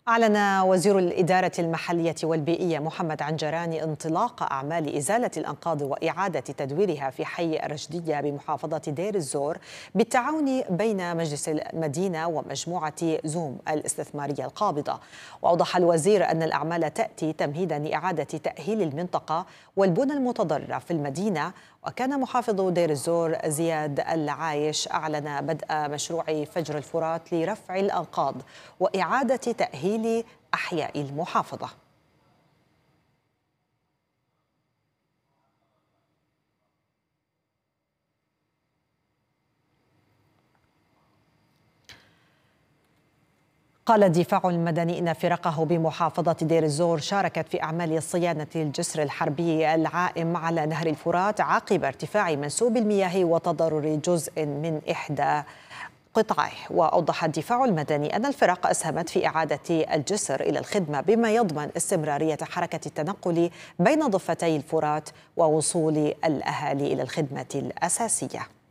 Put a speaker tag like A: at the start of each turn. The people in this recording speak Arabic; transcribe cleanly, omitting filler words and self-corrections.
A: أعلن وزير الإدارة المحلية والبيئية محمد عنجراني انطلاق أعمال إزالة الأنقاض وإعادة تدويرها في حي الرشدية بمحافظة دير الزور بالتعاون بين مجلس المدينة ومجموعة زوم الاستثمارية القابضة. وأوضح الوزير أن الأعمال تأتي تمهيدا لإعادة تأهيل المنطقة والبنى المتضررة في المدينة. وكان محافظ دير الزور زياد العايش أعلن بدء مشروع فجر الفرات لرفع الأنقاض وإعادة تأهيل أحياء المحافظة. قال الدفاع المدني إن فرقه بمحافظة دير الزور شاركت في أعمال صيانة الجسر الحربي العائم على نهر الفرات عقب ارتفاع منسوب المياه وتضرر جزء من إحدى قطعه. وأوضح الدفاع المدني أن الفرق أسهمت في إعادة الجسر إلى الخدمة بما يضمن استمرارية حركة التنقل بين ضفتي الفرات ووصول الأهالي إلى الخدمة الأساسية.